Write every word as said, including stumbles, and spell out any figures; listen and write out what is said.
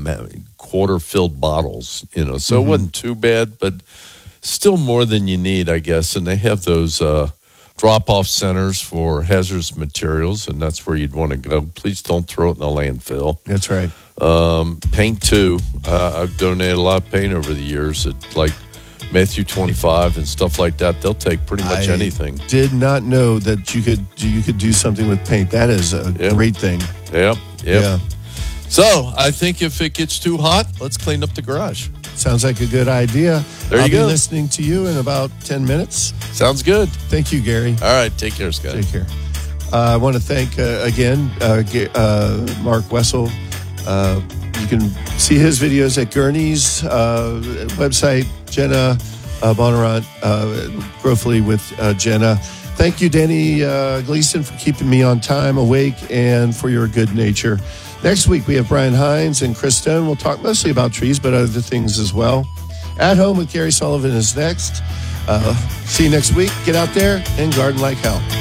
quarter-filled bottles, you know. So Mm-hmm. it wasn't too bad, but still more than you need, I guess. And they have those uh, drop-off centers for hazardous materials, and that's where you'd want to go. Please don't throw it in the landfill. That's right. Um, paint, too. Uh, I've donated a lot of paint over the years at, like, Matthew twenty-five and stuff like that. They'll take pretty much I anything. Did not know that you could you could do something with paint. That is a Yep. great thing. Yep, yep. Yeah. So I think if it gets too hot, let's clean up the garage. Sounds like a good idea. There you I'll go. be listening to you in about ten minutes. Sounds good. Thank you, Gary. All right, take care, Scott. Take care. Uh, I want to thank, uh, again, uh, Ga- uh, Mark Wessel. Uh, you can see his videos at Gurney's uh, website, Jenna uh, Bonnarant, uh, Growthly with uh, Jenna. Thank you, Danny uh, Gleason, for keeping me on time, awake, and for your good nature. Next week, we have Brian Hines and Chris Stone. We'll talk mostly about trees, but other things as well. At Home with Gary Sullivan is next. Uh, see you next week. Get out there and garden like hell.